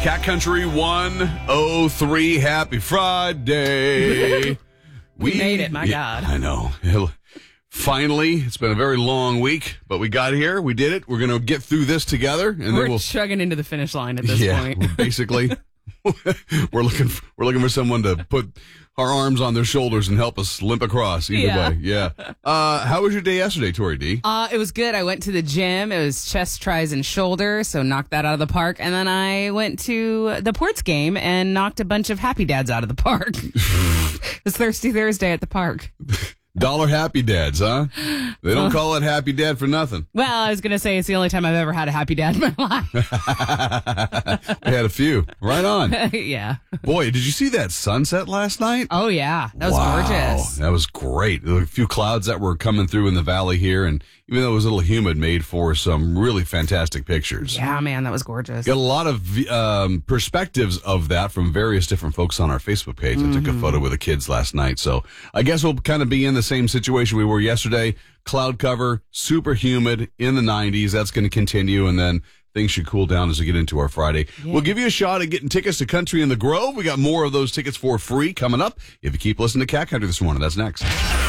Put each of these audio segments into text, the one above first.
Cat Country 103, happy Friday. We made it, my God. I know. Finally, it's been a very long week, but we got here. We did it. We're going to get through this together, and We're then we'll chugging into the finish line at this point. We're basically, we're looking for someone to put our arms on their shoulders and help us limp across. Either way, yeah. How was your day yesterday, Tori D? It was good. I went to the gym. It was chest, tris, and shoulders, so knocked that out of the park. And then I went to the Ports game and knocked a bunch of happy dads out of the park. It was Thirsty Thursday at the park. Dollar happy dads, huh? They don't call it happy dad for nothing. Well, I was going to say it's the only time I've ever had a happy dad in my life. We had a few. Right on. Yeah. Boy, did you see that sunset last night? Oh, yeah. That was gorgeous. That was great. There were a few clouds that were coming through in the valley here, and even though it was a little humid, made for some really fantastic pictures. Yeah, man, that was gorgeous. Got a lot of perspectives of that from various different folks on our Facebook page. I took a photo with the kids last night, so I guess we'll kind of be in the same situation we were yesterday. Cloud cover, super humid, in the 90s. That's going to continue, and then things should cool down as we get into our Friday. Yeah. We'll give you a shot at getting tickets to Country in the Grove. We got more of those tickets for free coming up if you keep listening to Cat Country this morning. That's next.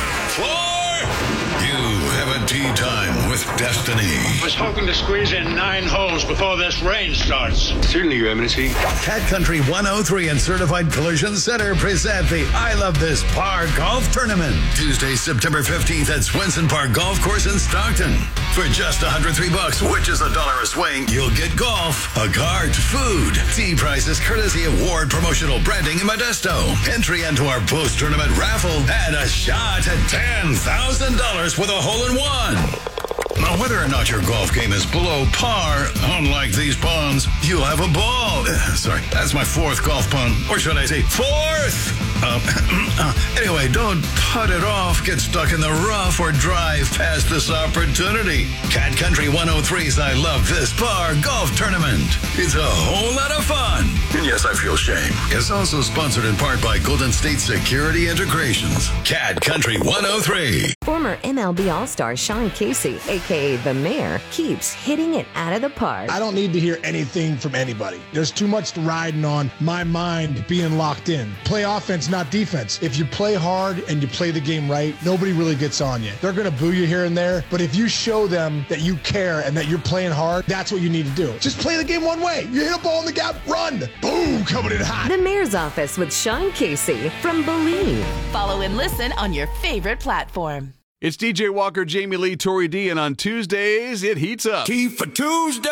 You have a tea time with Destiny. I was hoping to squeeze in 9 holes before this rain starts. Certainly, Your Eminency. Cat Country 103 and Certified Collision Center present the I Love This Par Golf Tournament. Tuesday, September 15th at Swenson Park Golf Course in Stockton. For just $103, which is $1 a swing, you'll get golf, a cart, food, tea prices courtesy of Ward Promotional Branding in Modesto. Entry into our post-tournament raffle and a shot at $10,000 with a hole-in-one. Now, whether or not your golf game is below par, unlike these ponds, you'll have a ball. Sorry, that's my fourth golf pun. Or should I say fourth? Anyway, don't putt it off, get stuck in the rough, or drive past this opportunity. Cat Country 103's I Love This Par Golf Tournament. It's a whole lot of fun. And yes, I feel shame. It's also sponsored in part by Golden State Security Integrations. Cat Country 103. Former MLB All-Star Sean Casey, a.k.a. The Mayor, keeps hitting it out of the park. I don't need to hear anything from anybody. There's too much riding on my mind being locked in. Play offense, not defense. If you play hard and you play the game right, nobody really gets on you. They're going to boo you here and there, but if you show them that you care and that you're playing hard, that's what you need to do. Just play the game one way. You hit a ball in the gap, run. Boom, coming in hot. The Mayor's Office with Sean Casey from Believe. Follow and listen on your favorite platform. It's DJ Walker, Jamie Lee, Tori D, and on Tuesdays, it heats up. Tea for Tuesday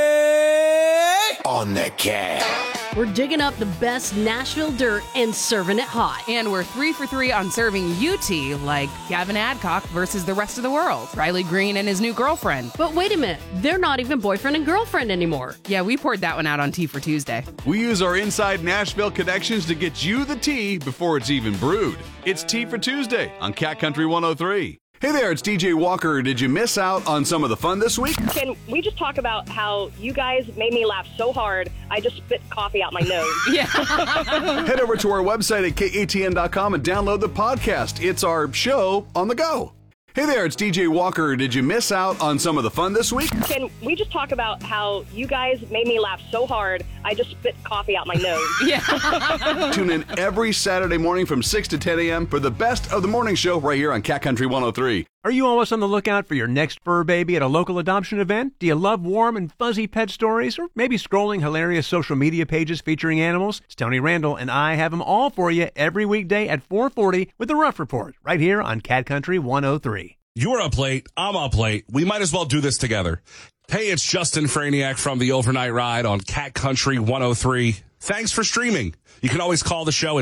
on the Cat. We're digging up the best Nashville dirt and serving it hot. And we're 3 for 3 on serving you tea, like Gavin Adcock versus the rest of the world, Riley Green and his new girlfriend. But wait a minute, they're not even boyfriend and girlfriend anymore. Yeah, we poured that one out on Tea for Tuesday. We use our inside Nashville connections to get you the tea before it's even brewed. It's Tea for Tuesday on Cat Country 103. Hey there, it's DJ Walker. Did you miss out on some of the fun this week? Can we just talk about how you guys made me laugh so hard, I just spit coffee out my nose? Yeah. Head over to our website at katn.com and download the podcast. It's our show on the go. Hey there, it's DJ Walker. Did you miss out on some of the fun this week? Can we just talk about how you guys made me laugh so hard, I just spit coffee out my nose? Yeah. Tune in every Saturday morning from 6 to 10 a.m. for the best of the morning show right here on Cat Country 103. Are you always on the lookout for your next fur baby at a local adoption event? Do you love warm and fuzzy pet stories? Or maybe scrolling hilarious social media pages featuring animals? It's Tony Randall, and I have them all for you every weekday at 4:40 with The Rough Report, right here on Cat Country 103. You're up late, I'm up late. We might as well do this together. Hey, it's Justin Franiak from The Overnight Ride on Cat Country 103. Thanks for streaming. You can always call the show at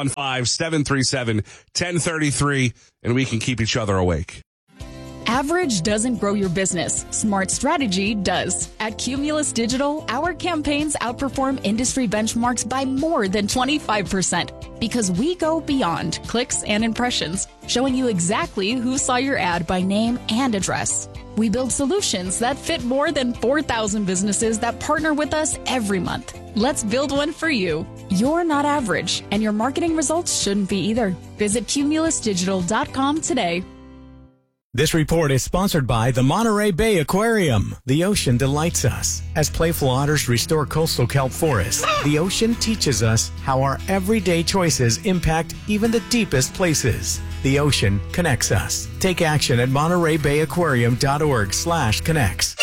615-737-1033, and we can keep each other awake. Average doesn't grow your business. Smart strategy does. At Cumulus Digital, our campaigns outperform industry benchmarks by more than 25% because we go beyond clicks and impressions, showing you exactly who saw your ad by name and address. We build solutions that fit more than 4,000 businesses that partner with us every month. Let's build one for you. You're not average, and your marketing results shouldn't be either. Visit cumulusdigital.com today. This report is sponsored by the Monterey Bay Aquarium. The ocean delights us. As playful otters restore coastal kelp forests, the ocean teaches us how our everyday choices impact even the deepest places. The ocean connects us. Take action at MontereyBayAquarium.org/connects.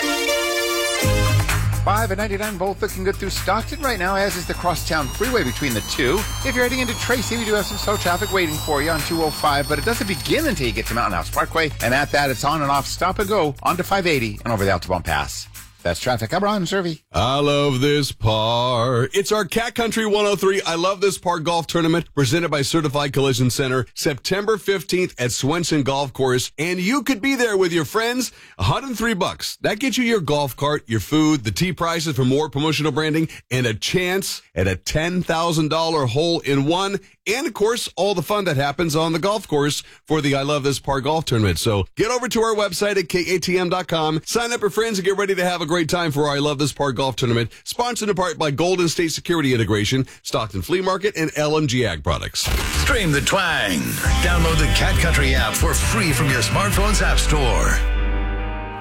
5 and 99 both looking good through Stockton right now, as is the Crosstown Freeway between the two. If you're heading into Tracy, we do have some slow traffic waiting for you on 205, but it doesn't begin until you get to Mountain House Parkway, and at that, it's on and off stop and go onto 580 and over the Altabon Pass. That's traffic. I'm Ron Servey. I love this par. It's our Cat Country 103 I Love This Par Golf Tournament presented by Certified Collision Center, September 15th at Swenson Golf Course. And you could be there with your friends. $103. That gets you your golf cart, your food, the tee prices for more promotional branding, and a chance at a $10,000 hole-in-one. And, of course, all the fun that happens on the golf course for the I Love This Par Golf Tournament. So get over to our website at KATM.com. Sign up your friends and get ready to have a great time for our I Love This Par Golf Tournament. Sponsored in part by Golden State Security Integration, Stockton Flea Market, and LMG Ag Products. Stream the twang. Download the Cat Country app for free from your smartphone's app store.